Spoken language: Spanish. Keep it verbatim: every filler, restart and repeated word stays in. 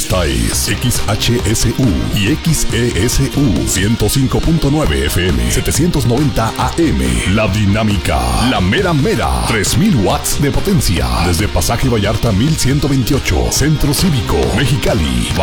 Esta es X H S U y X E S U ciento cinco punto nueve F M, setecientos noventa A M. La Dinámica, la mera mera, tres mil watts de potencia. Desde Pasaje Vallarta mil ciento veintiocho, Centro Cívico, Mexicali.